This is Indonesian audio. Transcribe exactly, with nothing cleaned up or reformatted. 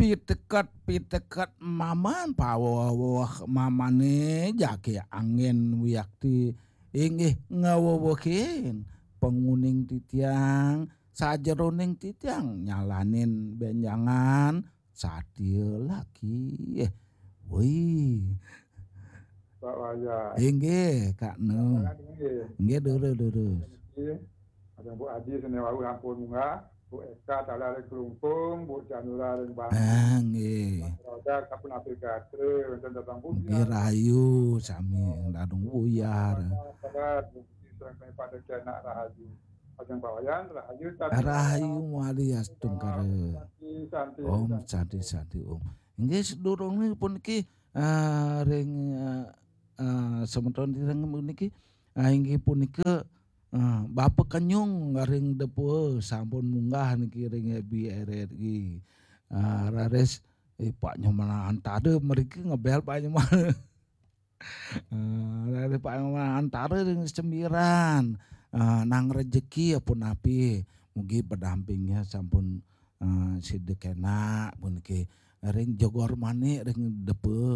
pitekat pitekat maman pawawah mamane jake angin wiyakti inggih ngawowohin penguning titiang sajeroning titiang nyalanin benjangan satiu lagi eh wih Pak Waya. inggih Kak Nu Jangan inggih. inggih deureuh-deureuh Ada Bu Adi senewau ampun munggah, Bu Eka talare kelumpung, Bu Janura ring Bang. ah nggih Roda kapun apil gatre, wonten datang nggih buyar. rahayu sami dadung buyar Sabar, bukti serang kami pada kena rahayu. Ajeng bawayan rahayu tapi rahayu mualias tungkare santi santi Om santi santi Om nggih sedurungipun iki ah, ring ah, ah, semeton ring niki ah, inggih punika ah, Bapak Kenyung ring depu sampun munggah niki ring B R R I ah, rares eh Pak Nyomana antade mriki ngebel Pak Nyomana Ah, dari Pak Nyomana antare ring sembiran ah, nang rejeki pun api mugi pendampingnya sampun ah, sidekena puniki ring jogor mani ring depe